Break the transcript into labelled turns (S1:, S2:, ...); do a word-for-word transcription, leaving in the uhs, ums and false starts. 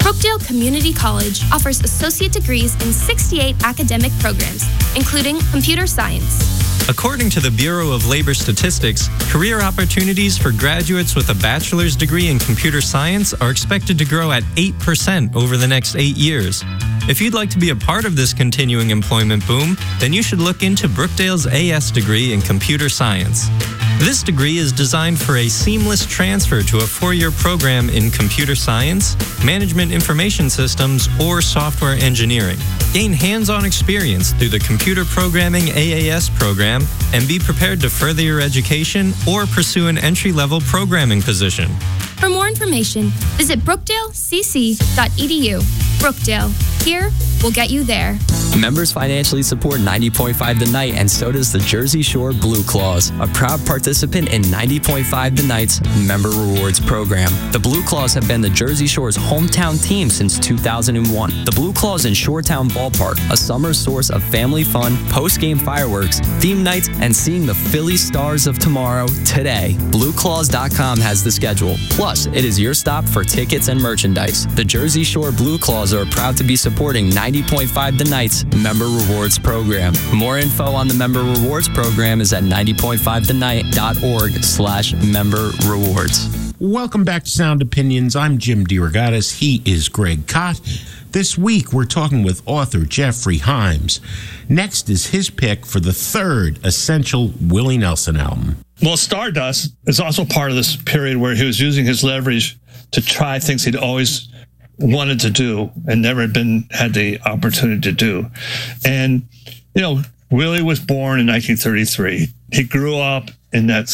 S1: Brookdale Community College offers associate degrees in sixty-eight academic programs, including computer science.
S2: According to the Bureau of Labor Statistics, career opportunities for graduates with a bachelor's degree in computer science are expected to grow at eight percent over the next eight years. If you'd like to be a part of this continuing employment boom, then you should look into Brookdale's A S degree in computer science. This degree is designed for a seamless transfer to a four-year program in computer science, management information systems, or software engineering. Gain hands-on experience through the Computer Programming A A S program and be prepared to further your education or pursue an entry-level programming position.
S1: For more information, visit brookdale c c dot e d u. Brookdale, here, we'll get you there.
S3: Members financially support ninety point five The Night, and so does the Jersey Shore Blue Claws, a proud participant in ninety point five The Night's Member Rewards program. The Blue Claws have been the Jersey Shore's hometown team since two thousand one. The Blue Claws in Shoretown Ballpark, a summer source of family fun, post-game fireworks, theme nights, and seeing the Philly Stars of tomorrow today. blue claws dot com has the schedule. Plus, it is your stop for tickets and merchandise. The Jersey Shore Blue Claws are proud to be supporting ninety point five The Night's Member Rewards program. More info on the Member Rewards program is at ninety point five the night dot org slash member rewards.
S4: Welcome back to Sound Opinions. I'm Jim DeRogatis. He is Greg Kot. This week, we're talking with author Jeffrey Himes. Next is his pick for the third essential Willie Nelson album.
S5: Well, Stardust is also part of this period where he was using his leverage to try things he'd always wanted to do and never had been had the opportunity to do. And, you know, Willie was born in nineteen thirty-three. He grew up in that